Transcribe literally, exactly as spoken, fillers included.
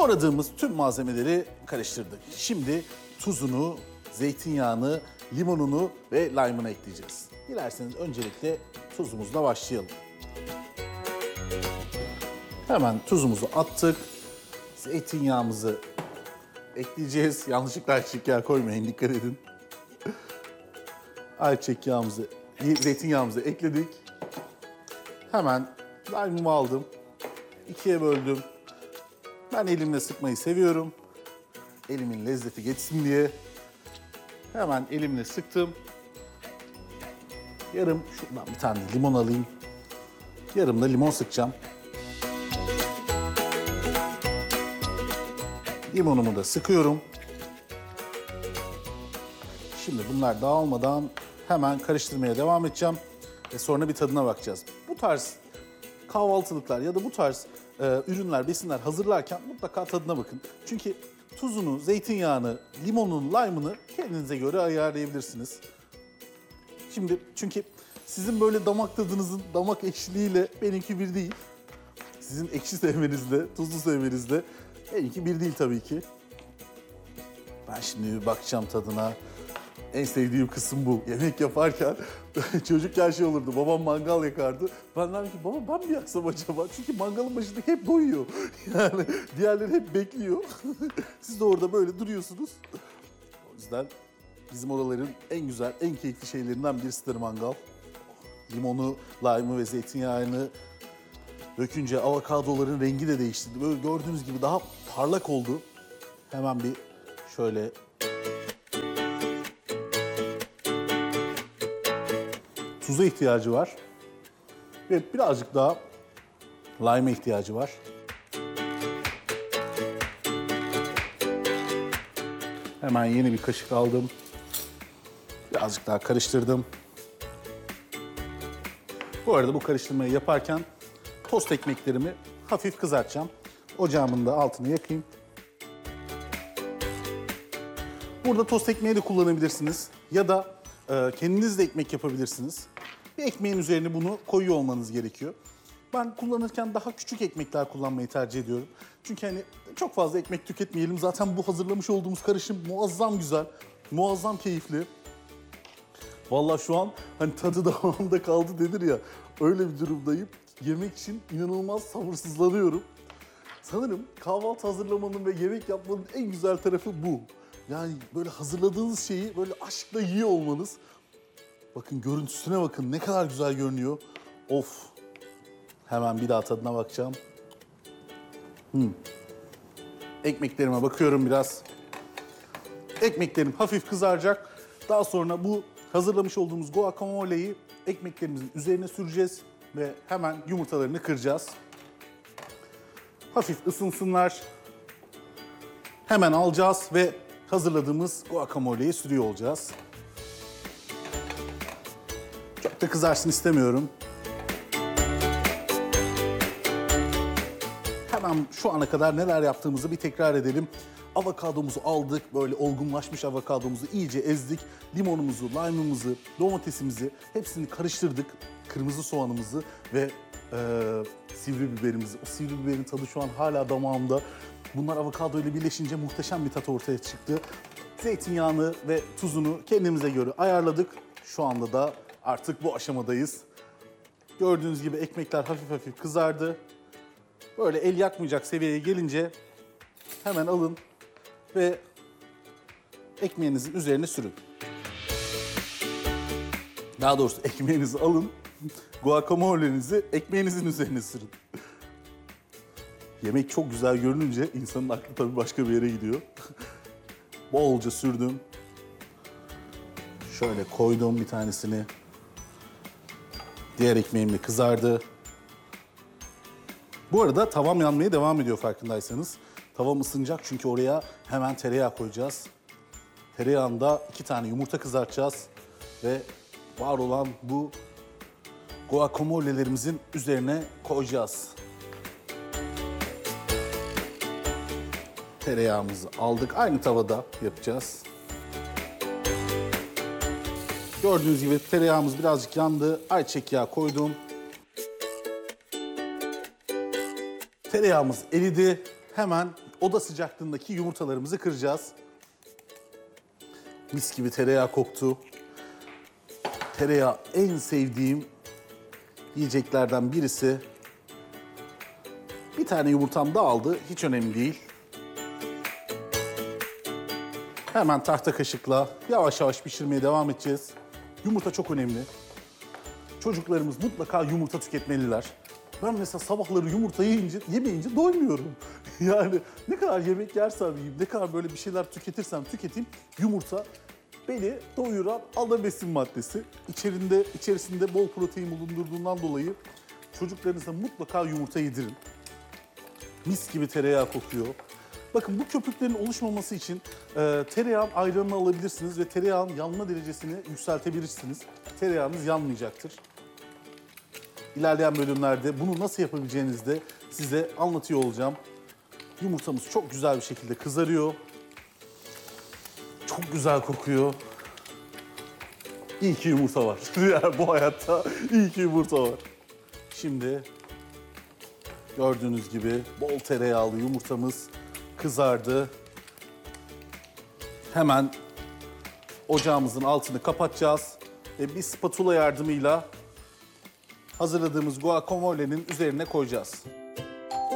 Doğradığımız tüm malzemeleri karıştırdık. Şimdi tuzunu, zeytinyağını, limonunu ve lime'ını ekleyeceğiz. Dilerseniz öncelikle tuzumuzla başlayalım. Hemen tuzumuzu attık. Zeytinyağımızı ekleyeceğiz. Yanlışlıkla ayçiçek yağı koymayın, dikkat edin. Ayçiçek yağımızı, zeytinyağımızı ekledik. Hemen lime'ımı aldım. İkiye böldüm. Ben elimle sıkmayı seviyorum. Elimin lezzeti geçsin diye. Hemen elimle sıktım. Yarım şuradan bir tane limon alayım. Yarım da limon sıkacağım. Limonumu da sıkıyorum. Şimdi bunlar dağılmadan hemen karıştırmaya devam edeceğim. Ve sonra bir tadına bakacağız. Bu tarz kahvaltılıklar ya da bu tarz e, ürünler, besinler hazırlarken mutlaka tadına bakın. Çünkü tuzunu, zeytinyağını, limonunu, lime'ını kendinize göre ayarlayabilirsiniz. Şimdi çünkü sizin böyle damak tadınızın damak ekşiliğiyle benimki bir değil. Sizin ekşi sevmenizle, tuzlu sevmenizle benimki bir değil tabii ki. Ben şimdi bir bakacağım tadına. En sevdiğim kısım bu. Yemek yaparken çocukken şey olurdu. Babam mangal yakardı. Ben derdim ki baba ben mi yaksam acaba? Çünkü mangalın başında hep doyuyor. Yani diğerleri hep bekliyor. Siz de orada böyle duruyorsunuz. O yüzden bizim oraların en güzel, en keyifli şeylerinden birisidir mangal. Limonu, lime'ı ve zeytinyağını dökünce avokadoların rengi de değişti. Böyle gördüğünüz gibi daha parlak oldu. Hemen bir şöyle... Tuza ihtiyacı var ve birazcık daha lime'a ihtiyacı var. Hemen yeni bir kaşık aldım. Birazcık daha karıştırdım. Bu arada bu karıştırmayı yaparken tost ekmeklerimi hafif kızartacağım. Ocağımın da altını yakayım. Burada tost ekmeği de kullanabilirsiniz ya da e, kendiniz de ekmek yapabilirsiniz. Bir ekmeğin üzerine bunu koyuyor olmanız gerekiyor. Ben kullanırken daha küçük ekmekler kullanmayı tercih ediyorum. Çünkü hani çok fazla ekmek tüketmeyelim. Zaten bu hazırlamış olduğumuz karışım muazzam güzel, muazzam keyifli. Vallahi şu an hani tadı damağımda kaldı denir ya, öyle bir durumdayım. Yemek için inanılmaz sabırsızlanıyorum. Sanırım kahvaltı hazırlamanın ve yemek yapmanın en güzel tarafı bu. Yani böyle hazırladığınız şeyi böyle aşkla yiyor olmanız. Bakın görüntüsüne bakın, ne kadar güzel görünüyor. Of. Hemen bir daha tadına bakacağım. Hmm. Ekmeklerime bakıyorum biraz. Ekmeklerim hafif kızaracak. Daha sonra bu hazırlamış olduğumuz guacamole'yi ekmeklerimizin üzerine süreceğiz. Ve hemen yumurtalarını kıracağız. Hafif ısınsınlar. Hemen alacağız ve hazırladığımız guacamole'yi sürüyor olacağız. Çok da kızarsın istemiyorum. Hemen şu ana kadar neler yaptığımızı bir tekrar edelim. Avokadomuzu aldık, böyle olgunlaşmış avokadomuzu iyice ezdik. Limonumuzu, lime'ımızı, domatesimizi hepsini karıştırdık. Kırmızı soğanımızı ve e, sivri biberimizi. O sivri biberin tadı şu an hala damağımda. Bunlar avokado ile birleşince muhteşem bir tat ortaya çıktı. Zeytinyağını ve tuzunu kendimize göre ayarladık. Şu anda da artık bu aşamadayız. Gördüğünüz gibi ekmekler hafif hafif kızardı. Böyle el yakmayacak seviyeye gelince hemen alın ve ekmeğinizin üzerine sürün. Daha doğrusu ekmeğinizi alın, guacamole'nizi ekmeğinizin üzerine sürün. Yemek çok güzel görününce insanın aklı tabii başka bir yere gidiyor. Bolca sürdüm. Şöyle koydum bir tanesini. Diğer ekmeğim de kızardı. Bu arada tavam yanmaya devam ediyor farkındaysanız. Tavam ısınacak çünkü oraya hemen tereyağı koyacağız. Tereyağında iki tane yumurta kızartacağız. Ve var olan bu guacamole'lerimizin üzerine koyacağız. Tereyağımızı aldık. Aynı tavada yapacağız. Gördüğünüz gibi tereyağımız birazcık yandı. Ayçiçek yağı koydum. Tereyağımız eridi. Hemen oda sıcaklığındaki yumurtalarımızı kıracağız. Mis gibi tereyağı koktu. Tereyağı en sevdiğim yiyeceklerden birisi. Bir tane yumurtam da aldı. Hiç önemli değil. Hemen tahta kaşıkla yavaş yavaş pişirmeye devam edeceğiz. Yumurta çok önemli. Çocuklarımız mutlaka yumurta tüketmeliler. Ben mesela sabahları yumurta yiyince, yemeyince doymuyorum. Yani ne kadar yemek yersem yiyeyim, ne kadar böyle bir şeyler tüketirsem tüketeyim, yumurta beni doyuran ana besin maddesi. İçerinde, içerisinde bol protein bulundurduğundan dolayı çocuklarınıza mutlaka yumurta yedirin. Mis gibi tereyağı kokuyor. Bakın bu köpüklerin oluşmaması için e, tereyağın ayranını alabilirsiniz ve tereyağın yanma derecesini yükseltebilirsiniz. Tereyağınız yanmayacaktır. İlerleyen bölümlerde bunu nasıl yapabileceğinizi de size anlatıyor olacağım. Yumurtamız çok güzel bir şekilde kızarıyor. Çok güzel kokuyor. İyi ki yumurta var. Yani bu hayatta iyi ki yumurta var. Şimdi gördüğünüz gibi bol tereyağlı yumurtamız kızardı. Hemen ocağımızın altını kapatacağız ve bir spatula yardımıyla hazırladığımız guacamole'nin üzerine koyacağız.